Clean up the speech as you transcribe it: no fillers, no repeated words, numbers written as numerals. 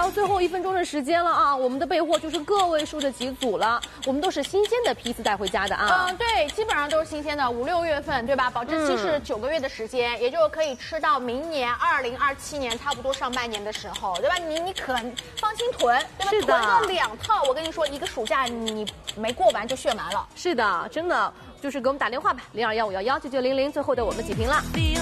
有最后1分钟的时间了啊，我们的备货就是个位数的几组了，我们都是新鲜的批次带回家的啊。 对，基本上都是新鲜的，5、6月份，对吧？保质期是9个月的时间，也就是可以吃到明年2027年差不多上半年的时候，对吧？你可放心囤，对吧？ 是的， 囤个2套，我跟你说，一个暑假你没过完就炫完了。 是的，真的，就是给我们打电话吧，0215119900，最后的我们几瓶了。